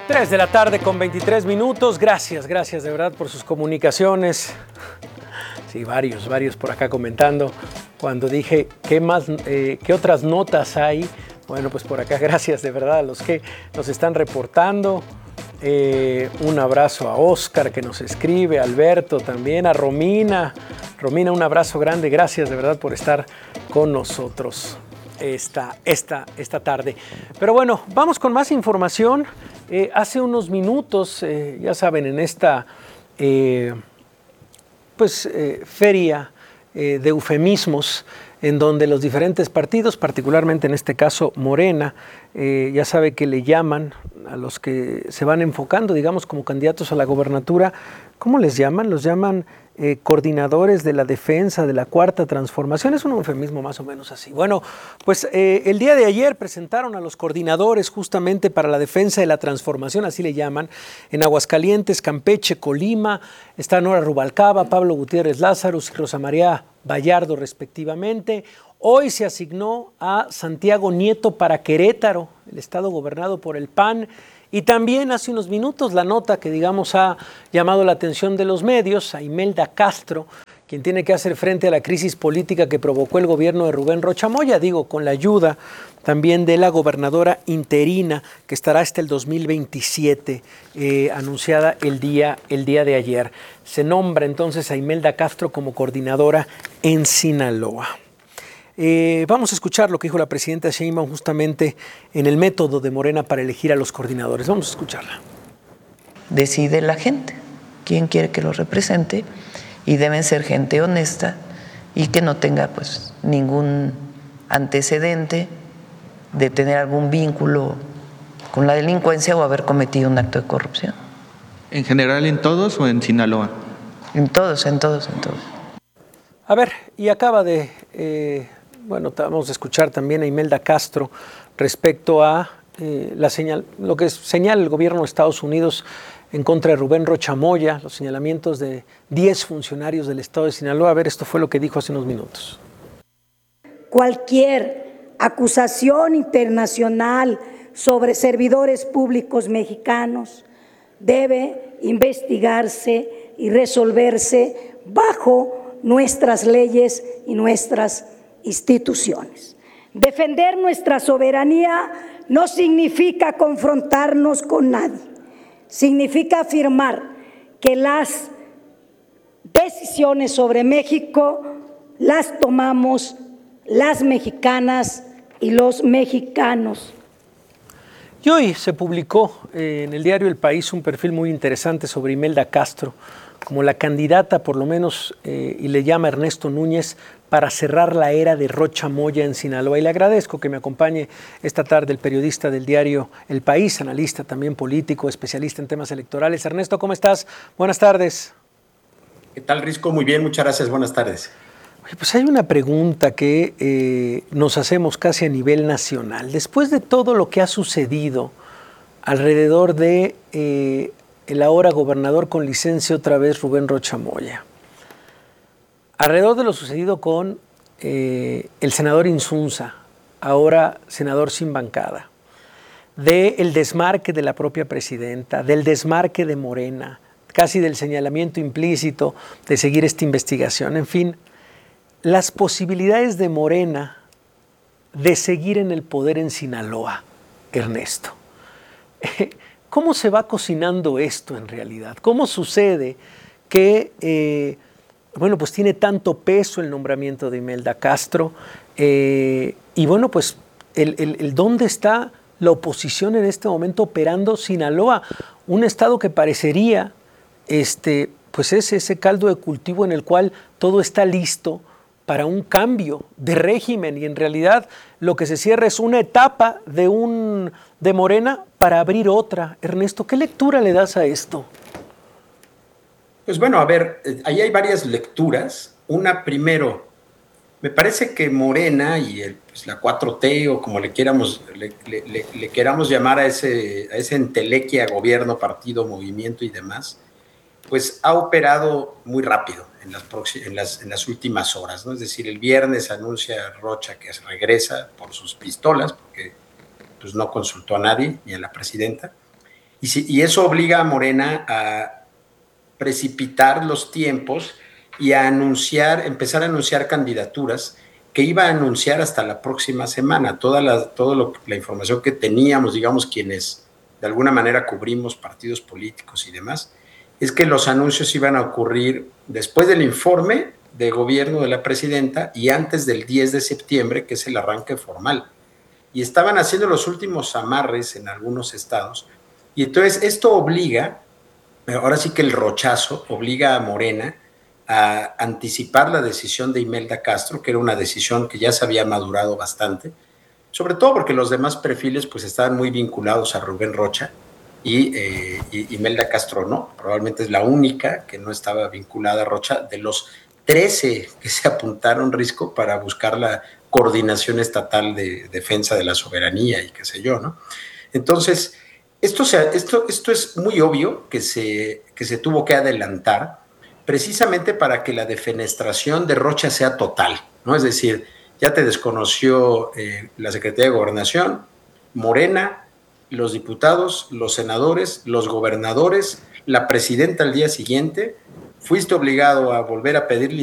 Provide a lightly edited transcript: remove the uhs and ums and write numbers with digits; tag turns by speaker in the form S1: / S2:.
S1: 3 de la tarde con 23 minutos. Gracias de verdad por sus comunicaciones. Sí, varios por acá comentando. Cuando dije qué otras notas hay, bueno, pues por acá gracias de verdad a los que nos están reportando. Un abrazo a Oscar que nos escribe, a Alberto también, a Romina. Romina, un abrazo grande. Gracias de verdad por estar con nosotros esta tarde. Pero bueno, vamos con más información. Hace unos minutos, ya saben, en esta feria de eufemismos, en donde los diferentes partidos, particularmente en este caso Morena, ya sabe que le llaman a los que se van enfocando, digamos, como candidatos a la gobernatura, ¿cómo les llaman? Los llaman coordinadores de la defensa de la Cuarta Transformación. Es un eufemismo más o menos así. Bueno, pues el día de ayer presentaron a los coordinadores justamente para la defensa de la transformación, así le llaman, en Aguascalientes, Campeche, Colima. Está Nora Rubalcaba, Pablo Gutiérrez Lázarus y Rosa María Vallardo respectivamente. Hoy se asignó a Santiago Nieto para Querétaro, el estado gobernado por el PAN. Y también hace unos minutos la nota que, digamos, ha llamado la atención de los medios, a Imelda Castro, quien tiene que hacer frente a la crisis política que provocó el gobierno de Rubén Rocha Moya, con la ayuda también de la gobernadora interina, que estará hasta el 2027, anunciada el día de ayer. Se nombra entonces a Imelda Castro como coordinadora en Sinaloa. Vamos a escuchar lo que dijo la presidenta Sheinbaum justamente en el método de Morena para elegir a los coordinadores. Vamos a escucharla.
S2: Decide la gente quién quiere que lo represente y deben ser gente honesta y que no tenga pues ningún antecedente de tener algún vínculo con la delincuencia o haber cometido un acto de corrupción.
S3: ¿En general en todos o en Sinaloa?
S2: En todos.
S1: A ver, y acaba de... vamos a escuchar también a Imelda Castro respecto a lo que señala el gobierno de Estados Unidos en contra de Rubén Rocha Moya, los señalamientos de 10 funcionarios del estado de Sinaloa. A ver, esto fue lo que dijo hace unos minutos.
S4: Cualquier acusación internacional sobre servidores públicos mexicanos debe investigarse y resolverse bajo nuestras leyes y nuestras instituciones. Defender nuestra soberanía no significa confrontarnos con nadie, significa afirmar que las decisiones sobre México las tomamos las mexicanas y los mexicanos.
S1: Y hoy se publicó en el diario El País un perfil muy interesante sobre Imelda Castro como la candidata, por lo menos, y le llama Ernesto Núñez, para cerrar la era de Rocha Moya en Sinaloa. Y le agradezco que me acompañe esta tarde el periodista del diario El País, analista también político, especialista en temas electorales. Ernesto, ¿cómo estás? Buenas tardes.
S5: ¿Qué tal, Risco? Muy bien, muchas gracias. Buenas tardes.
S1: Oye, pues hay una pregunta que nos hacemos casi a nivel nacional. Después de todo lo que ha sucedido alrededor de el ahora gobernador con licencia otra vez, Rubén Rocha Moya, alrededor de lo sucedido con el senador Insunza, ahora senador sin bancada, del desmarque de la propia presidenta, del desmarque de Morena, casi del señalamiento implícito de seguir esta investigación, en fin, las posibilidades de Morena de seguir en el poder en Sinaloa, Ernesto. ¿Cómo se va cocinando esto en realidad? ¿Cómo sucede que, pues tiene tanto peso el nombramiento de Imelda Castro? Y bueno, pues ¿dónde está la oposición en este momento operando Sinaloa? Un estado que parecería, pues es ese caldo de cultivo en el cual todo está listo para un cambio de régimen y en realidad lo que se cierra es una etapa de Morena para abrir otra. Ernesto, ¿qué lectura le das a esto?
S5: Pues bueno, a ver, ahí hay varias lecturas. Una, primero, me parece que Morena y la 4T o como le queramos llamar a ese entelequia, gobierno, partido, movimiento y demás, pues ha operado muy rápido en las últimas horas, ¿no? Es decir, el viernes anuncia Rocha que regresa por sus pistolas, porque pues no consultó a nadie, ni a la presidenta. Y eso obliga a Morena a precipitar los tiempos y a empezar a anunciar candidaturas que iba a anunciar hasta la próxima semana. Toda la información que teníamos, digamos, quienes de alguna manera cubrimos partidos políticos y demás, es que los anuncios iban a ocurrir después del informe de gobierno de la presidenta y antes del 10 de septiembre, que es el arranque formal. Y estaban haciendo los últimos amarres en algunos estados. Y entonces esto obliga, ahora sí que el rochazo obliga a Morena a anticipar la decisión de Imelda Castro, que era una decisión que ya se había madurado bastante, sobre todo porque los demás perfiles pues estaban muy vinculados a Rubén Rocha y Imelda Castro no, probablemente es la única que no estaba vinculada a Rocha de los 13 que se apuntaron, Risco, para buscar la coordinación estatal de defensa de la soberanía y qué sé yo, ¿no? Entonces, esto es muy obvio que se tuvo que adelantar precisamente para que la defenestración de Rocha sea total, ¿no? Es decir, ya te desconoció la Secretaría de Gobernación, Morena, los diputados, los senadores, los gobernadores, la presidenta al día siguiente, fuiste obligado a volver a pedir